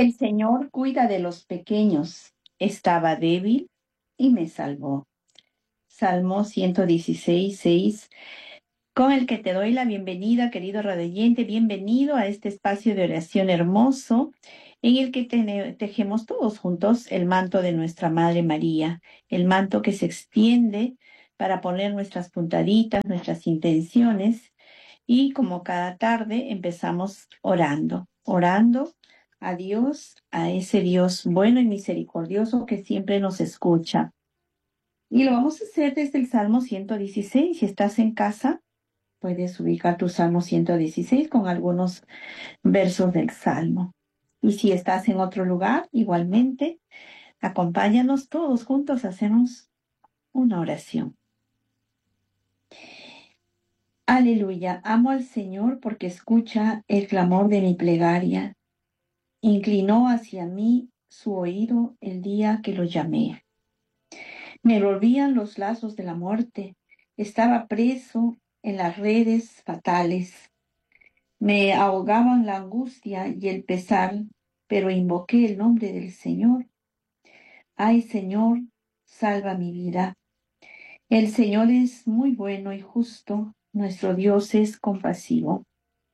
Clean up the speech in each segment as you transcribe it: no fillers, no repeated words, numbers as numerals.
El Señor cuida de los pequeños. Estaba débil y me salvó. Salmo 116, 6, con el que te doy la bienvenida, querido radioyente. Bienvenido a este espacio de oración hermoso en el que tejemos todos juntos el manto de nuestra Madre María, el manto que se extiende para poner nuestras puntaditas, nuestras intenciones. Y como cada tarde empezamos orando a Dios, a ese Dios bueno y misericordioso que siempre nos escucha. Y lo vamos a hacer desde el Salmo 116. Si estás en casa, puedes ubicar tu Salmo 116 con algunos versos del Salmo. Y si estás en otro lugar, igualmente, acompáñanos todos juntos, hacemos una oración. Aleluya, amo al Señor porque escucha el clamor de mi plegaria. Inclinó hacia mí su oído el día que lo llamé. Me volvían los lazos de la muerte. Estaba preso en las redes fatales. Me ahogaban la angustia y el pesar, pero invoqué el nombre del Señor. Ay, Señor, salva mi vida. El Señor es muy bueno y justo. Nuestro Dios es compasivo.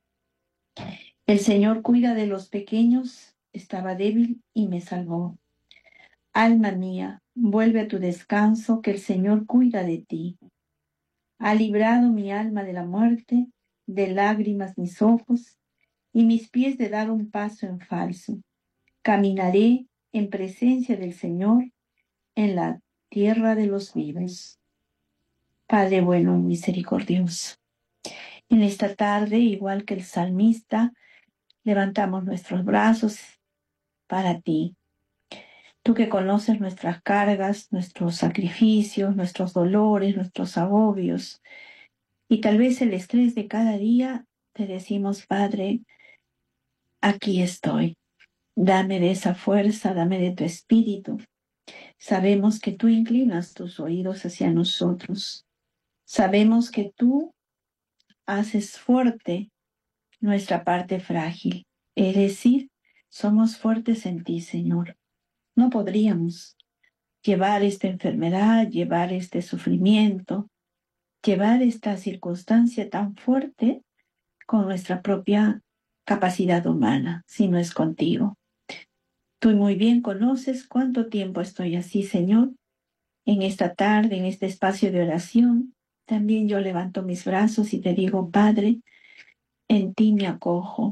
El Señor cuida de los pequeños. Estaba débil y me salvó. Alma mía, vuelve a tu descanso, que el Señor cuida de ti. Ha librado mi alma de la muerte, de lágrimas mis ojos, y mis pies de dar un paso en falso. Caminaré en presencia del Señor en la tierra de los vivos. Padre bueno y misericordioso, en esta tarde, igual que el salmista, levantamos nuestros brazos para ti. Tú que conoces nuestras cargas, nuestros sacrificios, nuestros dolores, nuestros agobios y tal vez el estrés de cada día, te decimos, Padre, aquí estoy. Dame de esa fuerza, dame de tu espíritu. Sabemos que tú inclinas tus oídos hacia nosotros. Sabemos que tú haces fuerte nuestra parte frágil. Es decir, somos fuertes en ti, Señor. No podríamos llevar esta enfermedad, llevar este sufrimiento, llevar esta circunstancia tan fuerte con nuestra propia capacidad humana, si no es contigo. Tú muy bien conoces cuánto tiempo estoy así, Señor. En esta tarde, en este espacio de oración, también yo levanto mis brazos y te digo, Padre, en ti me acojo,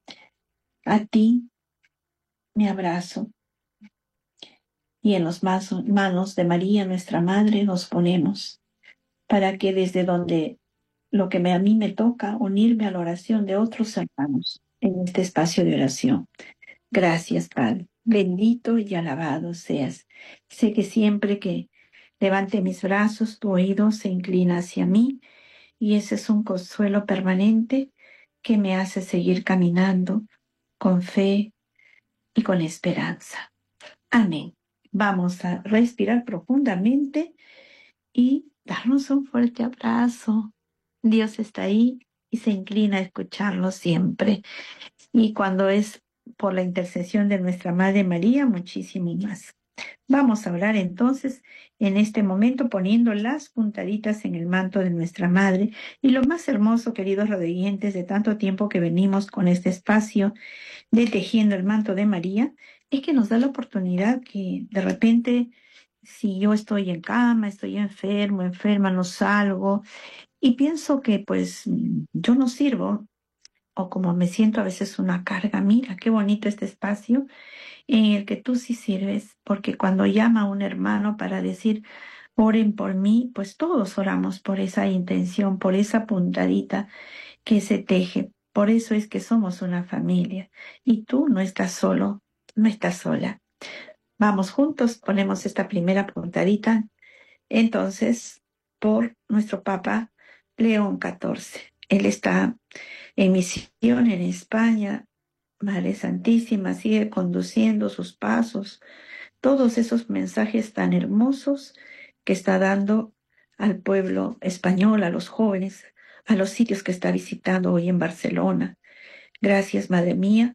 a ti me abrazo. Y en las manos de María, nuestra Madre, nos ponemos para que desde donde lo que a mí me toca, unirme a la oración de otros hermanos en este espacio de oración. Gracias, Padre. Bendito y alabado seas. Sé que siempre que levante mis brazos, tu oído se inclina hacia mí y ese es un consuelo permanente que me hace seguir caminando con fe y con esperanza. Amén. Vamos a respirar profundamente y darnos un fuerte abrazo. Dios está ahí y se inclina a escucharlo siempre. Y cuando es por la intercesión de nuestra Madre María, muchísimo más. Vamos a orar entonces en este momento poniendo las puntaditas en el manto de nuestra Madre. Y lo más hermoso, queridos radioyentes, de tanto tiempo que venimos con este espacio de Tejiendo el Manto de María, es que nos da la oportunidad que de repente, si yo estoy en cama, estoy enfermo, enferma, no salgo, y pienso que pues yo no sirvo, o como me siento a veces una carga, mira, qué bonito este espacio en el que tú sí sirves, porque cuando llama a un hermano para decir, oren por mí, pues todos oramos por esa intención, por esa puntadita que se teje. Por eso es que somos una familia y tú no estás solo, no estás sola. Vamos juntos, ponemos esta primera puntadita. Entonces, por nuestro Papa León XIV. Él está en misión en España. Madre Santísima sigue conduciendo sus pasos, todos esos mensajes tan hermosos que está dando al pueblo español, a los jóvenes, a los sitios que está visitando hoy en Barcelona. Gracias, Madre mía,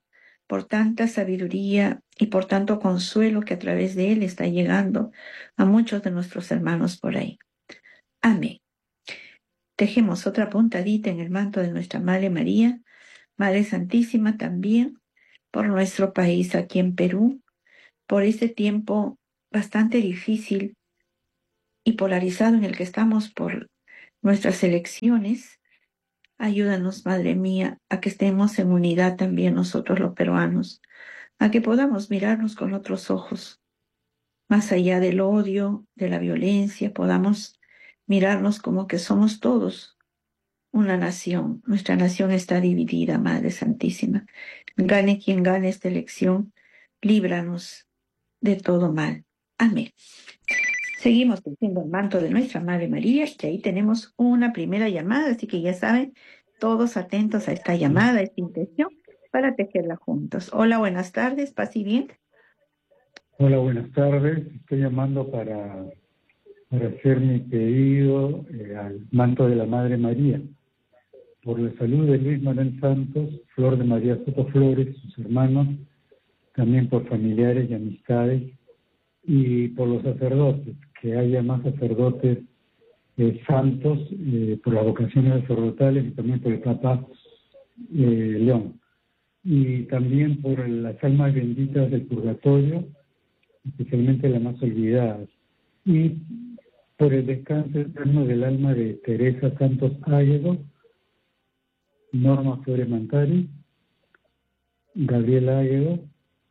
por tanta sabiduría y por tanto consuelo que a través de él está llegando a muchos de nuestros hermanos por ahí. Amén. Dejemos otra puntadita en el manto de nuestra Madre María, Madre Santísima también, por nuestro país aquí en Perú, por este tiempo bastante difícil y polarizado en el que estamos por nuestras elecciones. Ayúdanos, Madre mía, a que estemos en unidad también nosotros los peruanos, a que podamos mirarnos con otros ojos, más allá del odio, de la violencia, podamos mirarnos como que somos todos una nación. Nuestra nación está dividida, Madre Santísima. Gane quien gane esta elección, líbranos de todo mal. Amén. Seguimos tejiendo el manto de nuestra Madre María, y ahí tenemos una primera llamada, así que ya saben, todos atentos a esta llamada, a esta intención, para tejerla juntos. Hola, buenas tardes, paz y bien. Hola, buenas tardes. Estoy llamando para hacer mi pedido al manto de la Madre María. Por la salud de Luis Manuel Santos, Flor de María Soto Flores, sus hermanos, también por familiares y amistades, y por los sacerdotes, que haya más sacerdotes santos, por las vocaciones sacerdotales y también por el Papa León. Y también por las almas benditas del purgatorio, especialmente las más olvidadas, y por el descanso eterno del alma de Teresa Santos Águedo, Norma Flores Mantari, Gabriela Águedo,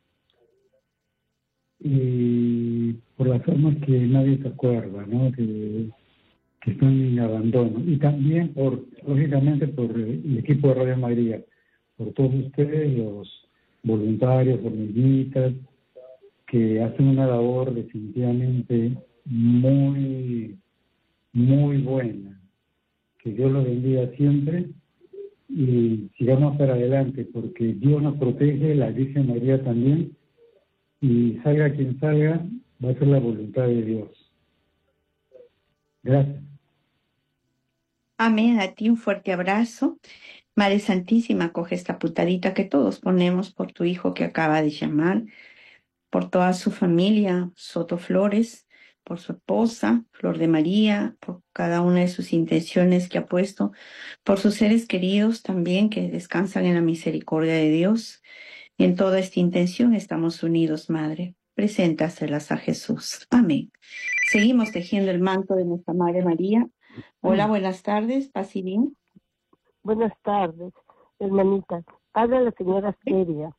y por las almas que nadie se acuerda, ¿no? que están en abandono, y también lógicamente por el equipo de Radio María, por todos ustedes, los voluntarios, hormiguitas, que hacen una labor definitivamente muy, muy buena. Que Dios los bendiga siempre y sigamos para adelante, porque Dios nos protege, la Virgen María también, y salga quien salga, va a ser la voluntad de Dios. Gracias. Amén, a ti un fuerte abrazo. Madre Santísima, coge esta putadita que todos ponemos por tu hijo que acaba de llamar, por toda su familia, Soto Flores, por su esposa, Flor de María, por cada una de sus intenciones que ha puesto, por sus seres queridos también que descansan en la misericordia de Dios. Y en toda esta intención estamos unidos, Madre. Preséntaselas a Jesús. Amén. Seguimos tejiendo el manto de nuestra Madre María. Hola, buenas tardes, paz y bien. Buenas tardes, hermanita. Habla la señora Celia.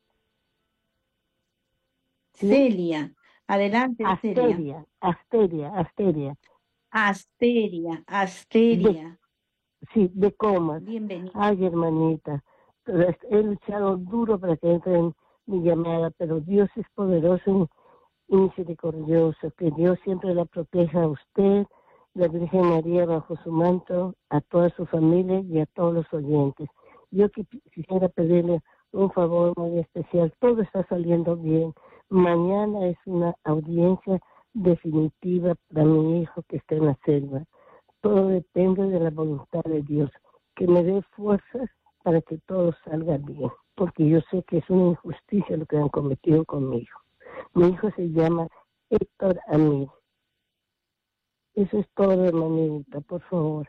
¿Sí? Celia. Adelante, Celia. Asteria. Sí, de Comas. Bienvenida. Ay, hermanita, he luchado duro para que entre en mi llamada, pero Dios es poderoso y misericordioso. Que Dios siempre la proteja a usted, la Virgen María bajo su manto, a toda su familia y a todos los oyentes. Yo quisiera pedirle un favor muy especial. Todo está saliendo bien. Mañana es una audiencia definitiva para mi hijo que está en la selva. Todo depende de la voluntad de Dios. Que me dé fuerzas para que todo salga bien. Porque yo sé que es una injusticia lo que han cometido con mi hijo. Mi hijo se llama Héctor Amir. Eso es todo, hermanita, por favor.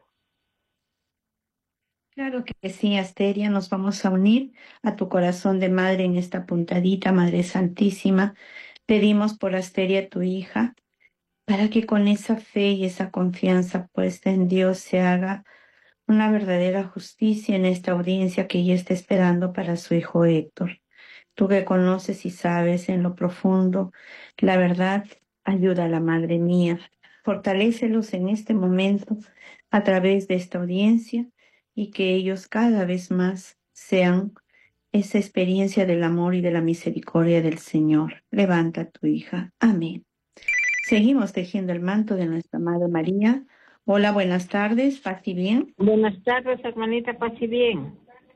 Claro que sí, Asteria, nos vamos a unir a tu corazón de madre en esta puntadita, Madre Santísima. Pedimos por Asteria, tu hija, para que con esa fe y esa confianza puesta en Dios se haga una verdadera justicia en esta audiencia que ella está esperando para su hijo Héctor. Tú que conoces y sabes en lo profundo la verdad, ayuda a la Madre mía. Fortalécelos en este momento a través de esta audiencia y que ellos cada vez más sean esa experiencia del amor y de la misericordia del Señor. Levanta a tu hija. Amén. Seguimos tejiendo el manto de nuestra Madre María. Hola, buenas tardes, paz y bien. Buenas tardes, hermanita, paz y bien.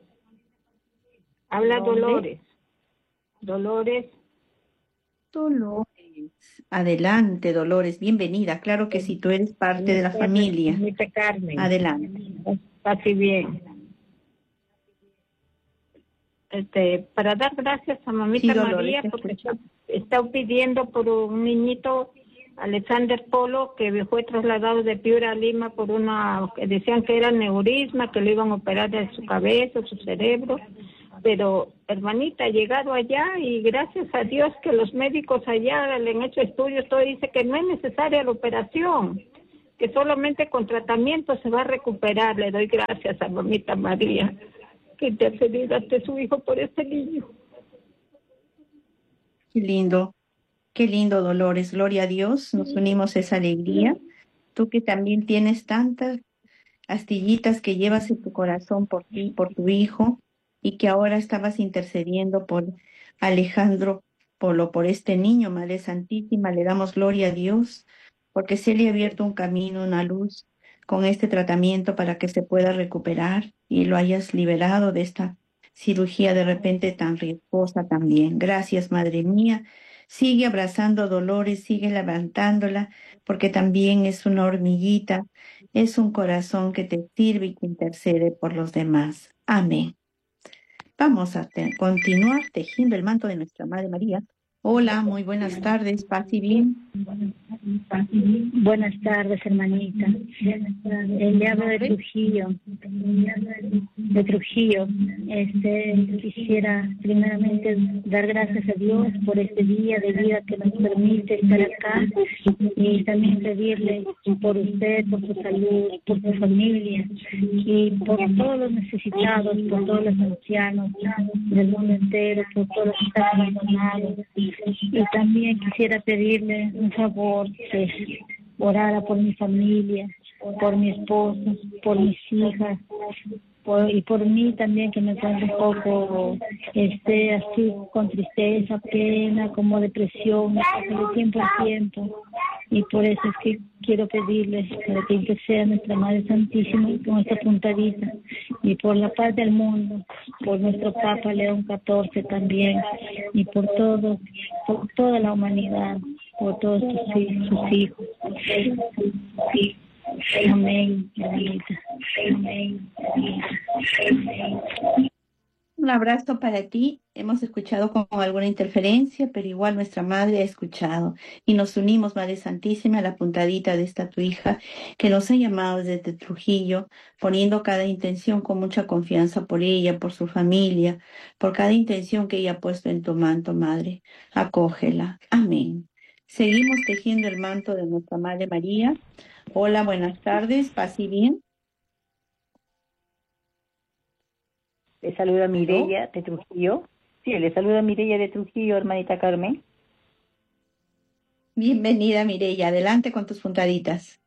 Habla Dolores. Dolores. Adelante, Dolores, bienvenida. Claro que sí, tú eres parte de la familia. Señorita Carmen. Adelante. Paz y bien. para dar gracias a Sí, mamita Dolores, María, te porque escucho. está pidiendo por un niñito, Alexander Polo, que fue trasladado de Piura a Lima por que decían que era neurisma, que le iban a operar de su cabeza, su cerebro. Pero, hermanita, ha llegado allá y gracias a Dios que los médicos allá le han hecho estudios, todo dice que no es necesaria la operación, que solamente con tratamiento se va a recuperar. Le doy gracias a mamita María, que intercedido ante su hijo por este niño. Qué lindo, Dolores. Gloria a Dios. Nos unimos a esa alegría. Tú que también tienes tantas astillitas que llevas en tu corazón por ti, por tu hijo, y que ahora estabas intercediendo por Alejandro Polo, por este niño, Madre Santísima, le damos gloria a Dios, porque se le ha abierto un camino, una luz con este tratamiento para que se pueda recuperar y lo hayas liberado de esta cirugía de repente tan riesgosa también. Gracias, Madre mía. Sigue abrazando a Dolores, sigue levantándola, porque también es una hormiguita, es un corazón que te sirve y que intercede por los demás. Amén. Vamos a continuar tejiendo el manto de nuestra Madre María. Hola, muy buenas tardes, paz y bien. Buenas tardes, hermanita. Le hablo de Trujillo. De Trujillo. Quisiera primeramente dar gracias a Dios por este día de vida que nos permite estar acá y también pedirle por usted, por su salud, por su familia y por todos los necesitados, por todos los ancianos del mundo entero, por todos los que están abandonados. Y también quisiera pedirle un favor, que orara por mi familia, por mi esposo, por mis hijas, y por mí también, que me encuentro un poco así con tristeza, pena, como depresión, me pasa de tiempo a tiempo, y por eso es que quiero pedirles para que interceda nuestra Madre Santísima con esta puntadita, y por la paz del mundo, por nuestro Papa León XIV también, y por todo, por toda la humanidad, por todos sus hijos. Amén, hermanita. Amén. Un abrazo para ti. Hemos escuchado con alguna interferencia, pero igual nuestra Madre ha escuchado. Y nos unimos, Madre Santísima, a la puntadita de esta tu hija que nos ha llamado desde Trujillo, poniendo cada intención con mucha confianza por ella, por su familia, por cada intención que ella ha puesto en tu manto, Madre. Acógela. Amén. Seguimos tejiendo el manto de nuestra Madre María. Hola, buenas tardes. ¿Paz y bien? Le saluda ¿Aló? Mireya de Trujillo. Sí, le saluda Mireya de Trujillo, hermanita Carmen. Bienvenida, Mireya. Adelante con tus puntaditas.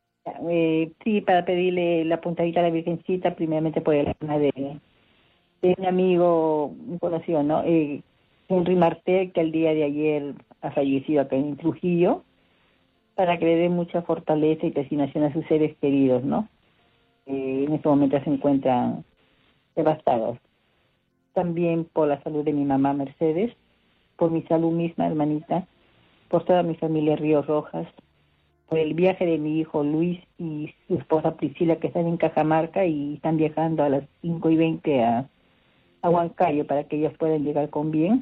Sí, para pedirle la puntadita a la Virgencita, primeramente por el alma de mi amigo, un conocido, ¿no? Henry Martel, que el día de ayer ha fallecido acá en Trujillo, para que le dé mucha fortaleza y resignación a sus seres queridos, ¿no? En este momento se encuentran devastados. También por la salud de mi mamá Mercedes, por mi salud misma, hermanita, por toda mi familia Ríos Rojas, por el viaje de mi hijo Luis y su esposa Priscila, que están en Cajamarca y están viajando a las 5:20 a Huancayo para que ellos puedan llegar con bien.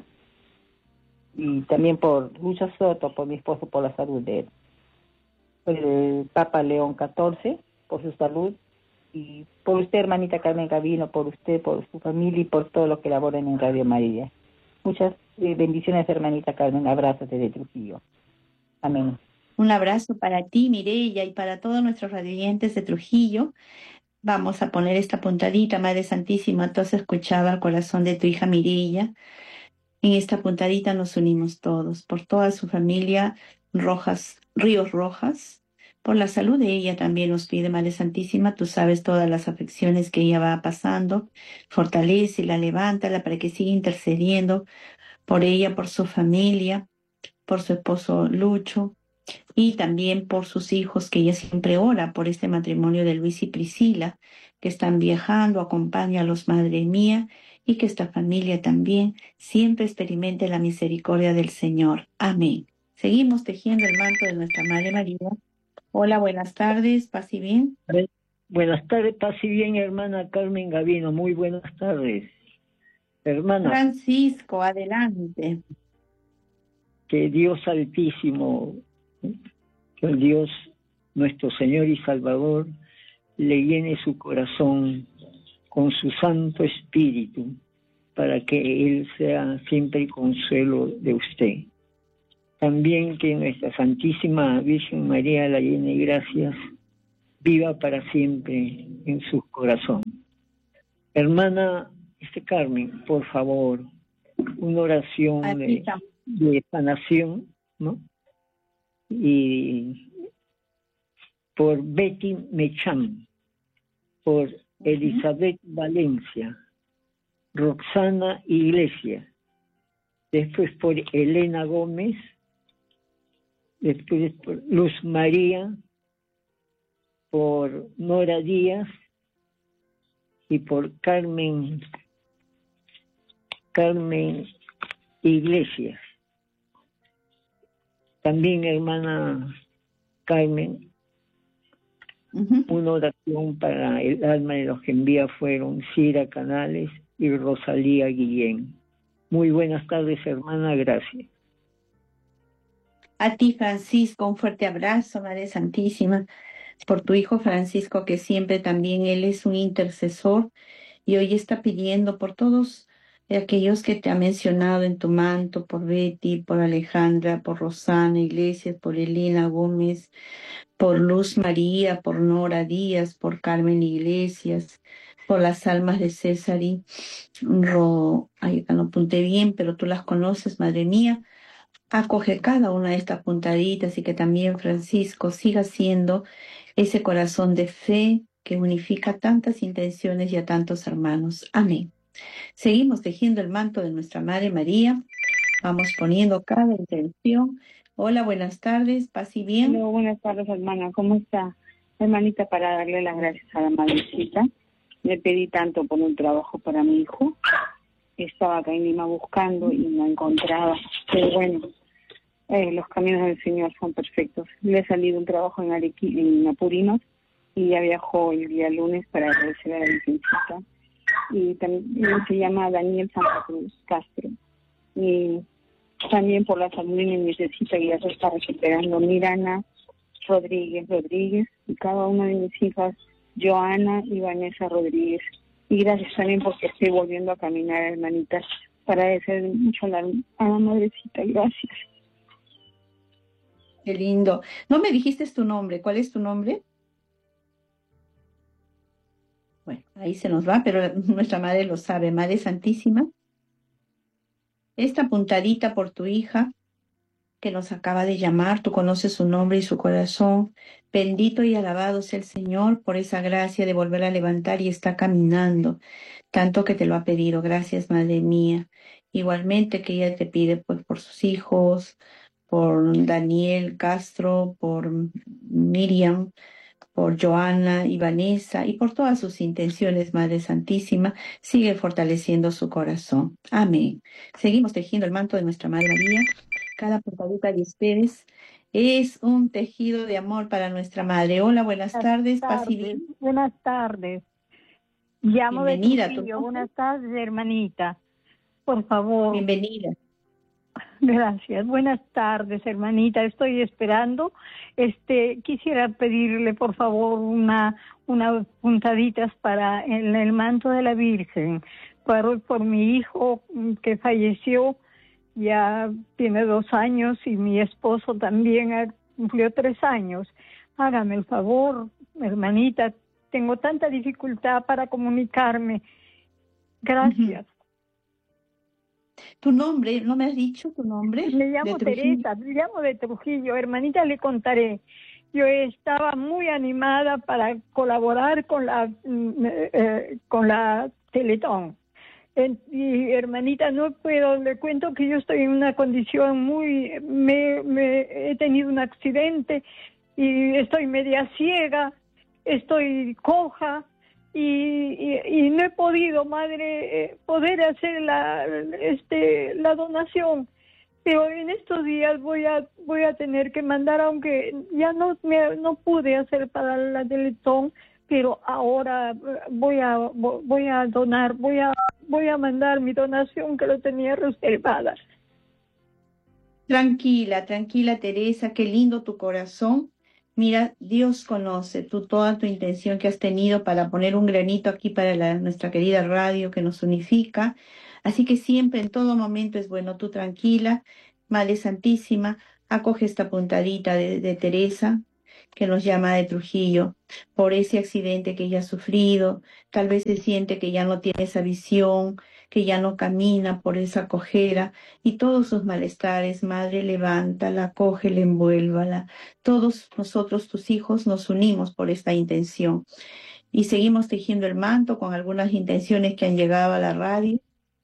Y también por Lucho Soto, por mi esposo, por la salud de él. Por el Papa León XIV, por su salud. Y por usted, hermanita Carmen Gavino, por usted, por su familia y por todo lo que laboran en Radio María. Muchas bendiciones, hermanita Carmen. Abrazos desde Trujillo. Amén. Un abrazo para ti, Mireya, y para todos nuestros radiantes de Trujillo. Vamos a poner esta puntadita, Madre Santísima. Tú has escuchado al corazón de tu hija Mireya. En esta puntadita nos unimos todos, por toda su familia Rojas, Ríos Rojas. Por la salud de ella también nos pide, Madre Santísima. Tú sabes todas las afecciones que ella va pasando. Fortalécela, levántala para que siga intercediendo por ella, por su familia, por su esposo Lucho, y también por sus hijos, que ella siempre ora por este matrimonio de Luis y Priscila, que están viajando. Acompáñalos, Madre mía, y que esta familia también siempre experimente la misericordia del Señor. Amén. Seguimos tejiendo el manto de nuestra Madre María. Hola, buenas tardes, paz y bien. Buenas tardes, paz y bien, hermana Carmen Gavino. Muy buenas tardes. Hermana, Francisco, adelante. que Dios Altísimo, que el Dios nuestro Señor y Salvador, le llene su corazón con su Santo Espíritu, para que Él sea siempre el consuelo de usted. También que nuestra Santísima Virgen María, la llena de gracias, viva para siempre en su corazón. Hermana Carmen, por favor, una oración de sanación, ¿no? Y por Betty Mecham, por Elizabeth Valencia, Roxana Iglesias, después por Elena Gómez, después por Luz María, por Nora Díaz y por Carmen Iglesias. También, hermana Carmen, una oración para el alma de los que envía fueron Cira Canales y Rosalía Guillén. Muy buenas tardes, hermana, gracias. A ti, Francisco, un fuerte abrazo, Madre Santísima, por tu hijo Francisco, que siempre también él es un intercesor y hoy está pidiendo por todos aquellos que te ha mencionado en tu manto, por Betty, por Alejandra, por Rosana Iglesias, por Elena Gómez, por Luz María, por Nora Díaz, por Carmen Iglesias, por las almas de César y ay, no apunté bien, pero tú las conoces, Madre mía. Acoge cada una de estas puntaditas y que también Francisco siga siendo ese corazón de fe que unifica tantas intenciones y a tantos hermanos. Amén. Seguimos tejiendo el manto de nuestra Madre María. Vamos poniendo cada intención. Hola, buenas tardes, paz y bien. Hola, buenas tardes, hermana. ¿Cómo está? Hermanita, para darle las gracias a la madrecita. Le pedí tanto por un trabajo para mi hijo. Estaba acá en Lima buscando y no encontraba. Pero bueno, los caminos del Señor son perfectos. Le ha salido un trabajo en Apurinos y ya viajó el día lunes para agradecer a la Virgencita. Y también se llama Daniel Santa Cruz Castro. Y también por la salud de mi necesita que ya se está recuperando Mirana Rodríguez y cada una de mis hijas, Joana y Vanessa Rodríguez. Y gracias también porque estoy volviendo a caminar, hermanitas, para agradecer mucho a la madrecita. Gracias. Qué lindo. No me dijiste tu nombre. ¿Cuál es tu nombre? Bueno, ahí se nos va, pero nuestra madre lo sabe. Madre Santísima, esta puntadita por tu hija que nos acaba de llamar, tú conoces su nombre y su corazón. Bendito y alabado sea el Señor por esa gracia de volver a levantar y está caminando, tanto que te lo ha pedido. Gracias, Madre mía. Igualmente que ella te pide pues por sus hijos, por Daniel Castro, por Miriam, por Joana y Vanessa y por todas sus intenciones, Madre Santísima, sigue fortaleciendo su corazón. Amén. Seguimos tejiendo el manto de nuestra Madre María. Cada puntadita de ustedes es un tejido de amor para nuestra Madre. Hola, buenas tardes. Paz y bien. Buenas tardes. Llamo Bienvenida, de Trujillo. Buenas tardes, hermanita. Por favor. Bienvenida. Gracias. Buenas tardes, hermanita. Estoy esperando. Quisiera pedirle, por favor, unas puntaditas para el manto de la Virgen. Por mi hijo que falleció, ya tiene 2 años, y mi esposo también cumplió 3 años. Hágame el favor, hermanita. Tengo tanta dificultad para comunicarme. Gracias. ¿Tu nombre? ¿No me has dicho tu nombre? Me llamo Teresa, me llamo de Trujillo. Hermanita, le contaré. Yo estaba muy animada para colaborar con la Teletón. Y hermanita, no puedo, le cuento que yo estoy en una condición he tenido un accidente y estoy media ciega, estoy coja. Y no he podido, madre, poder hacer la donación, pero en estos días voy a tener que mandar, aunque ya no pude hacer para la Teletón, pero ahora voy a donar, voy voy a mandar mi donación que lo tenía reservada. Tranquila, tranquila, Teresa, qué lindo tu corazón. Mira, Dios conoce toda tu intención que has tenido para poner un granito aquí para nuestra querida radio que nos unifica. Así que siempre, en todo momento es bueno, tú tranquila, Madre Santísima, acoge esta puntadita de Teresa que nos llama de Trujillo por ese accidente que ella ha sufrido. Tal vez se siente que ya no tiene esa visión, que ya no camina por esa cojera y todos sus malestares. Madre, levántala, cógela, envuélvala. Todos nosotros, tus hijos, nos unimos por esta intención y seguimos tejiendo el manto con algunas intenciones que han llegado a la radio.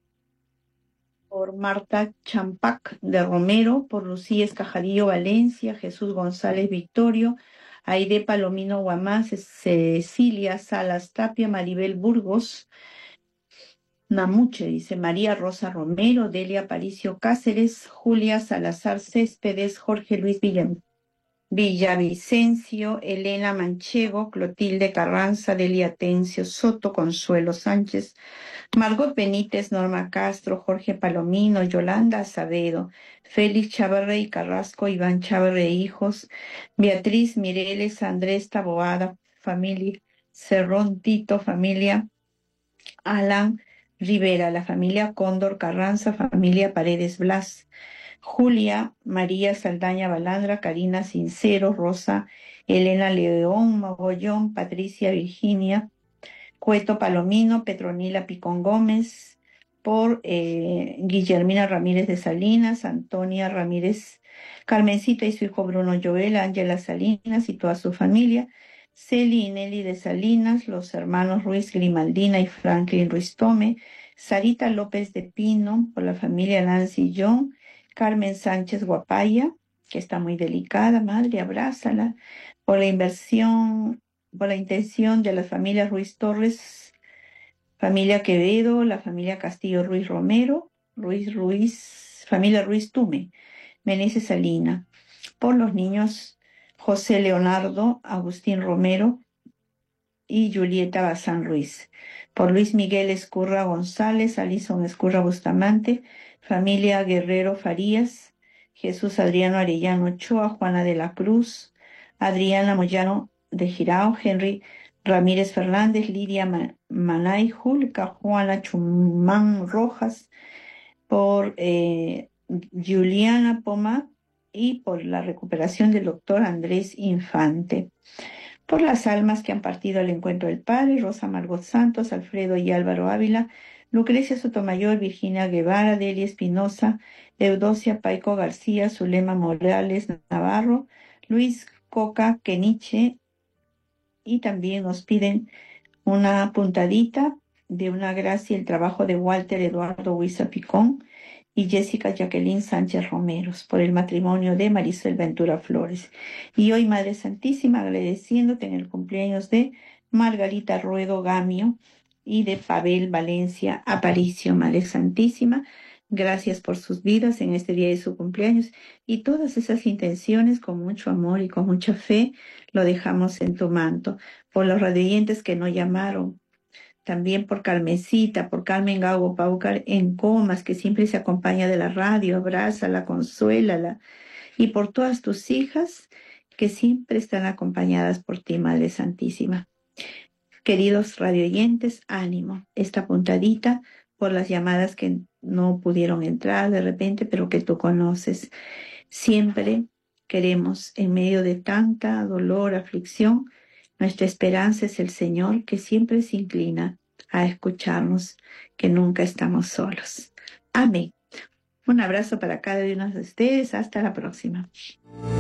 Por Marta Champac de Romero, por Lucía Escajarillo Valencia, Jesús González Victorio, Aide Palomino Guamás, Cecilia Salas Tapia, Maribel Burgos, Namuche, dice María Rosa Romero, Delia Paricio Cáceres, Julia Salazar Céspedes, Jorge Luis Villavicencio, Elena Manchego, Clotilde Carranza, Delia Atencio, Soto Consuelo Sánchez, Margot Benítez, Norma Castro, Jorge Palomino, Yolanda Acevedo, Félix Chavarrey Carrasco, Iván Chavarrey Hijos, Beatriz Mireles, Andrés Taboada, familia Cerrón Tito, familia Alan Rivera, la familia Cóndor Carranza, familia Paredes Blas, Julia María Saldaña Balandra, Karina Sincero, Rosa Elena León Mogollón, Patricia Virginia Cueto Palomino, Petronila Picón Gómez, por Guillermina Ramírez de Salinas, Antonia Ramírez, Carmencita y su hijo Bruno Joel, Ángela Salinas y toda su familia, Celi y Nelly de Salinas, los hermanos Ruiz Grimaldina y Franklin Ruiz Tome, Sarita López de Pino, por la familia Nancy John, Carmen Sánchez Guapaya, que está muy delicada, madre, abrázala, por la intención de las familias Ruiz Torres, familia Quevedo, la familia Castillo Ruiz Romero, familia Ruiz Tume, Meneses Salina, por los niños José Leonardo, Agustín Romero y Julieta Bazán Ruiz, por Luis Miguel Escurra González, Alison Escurra Bustamante, familia Guerrero Farías, Jesús Adriano Arellano Ochoa, Juana de la Cruz, Adriana Moyano de Girao, Henry Ramírez Fernández, Lidia Manay, Julca, Juana Chumán Rojas, por Juliana Poma y por la recuperación del doctor Andrés Infante. Por las almas que han partido al encuentro del Padre, Rosa Margot Santos, Alfredo y Álvaro Ávila, Lucrecia Sotomayor, Virginia Guevara, Delia Espinosa, Eudocia Paico García, Zulema Morales Navarro, Luis Coca Keniche, y también nos piden una puntadita de una gracia el trabajo de Walter Eduardo Huiza Picón y Jessica Jacqueline Sánchez Romeros por el matrimonio de Marisol Ventura Flores. Y hoy, Madre Santísima, agradeciéndote en el cumpleaños de Margarita Ruedo Gamio y de Pavel Valencia Aparicio. Madre Santísima, gracias por sus vidas en este día de su cumpleaños y todas esas intenciones con mucho amor y con mucha fe lo dejamos en tu manto. Por los radioyentes que no llamaron, también por Carmencita, por Carmen Gago Paucar en comas, que siempre se acompaña de la radio, abrázala, consuélala, y por todas tus hijas que siempre están acompañadas por ti, Madre Santísima. Queridos radioyentes, ánimo, esta puntadita por las llamadas que no pudieron entrar de repente, pero que tú conoces. Siempre queremos, en medio de tanta dolor, aflicción, nuestra esperanza es el Señor, que siempre se inclina a escucharnos, que nunca estamos solos. Amén. Un abrazo para cada uno de ustedes. Hasta la próxima.